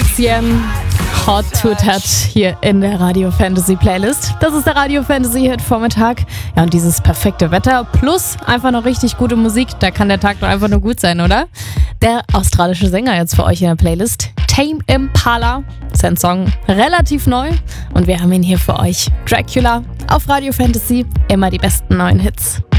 XCM Hot to Touch hier in der Radio Fantasy Playlist. Das ist der Radio Fantasy Hit Vormittag. Ja, und dieses perfekte Wetter plus einfach noch richtig gute Musik, da kann der Tag doch einfach nur gut sein, oder? Der australische Sänger jetzt für euch in der Playlist, Tame Impala. Sein Song relativ neu und wir haben ihn hier für euch. Dracula auf Radio Fantasy, immer die besten neuen Hits.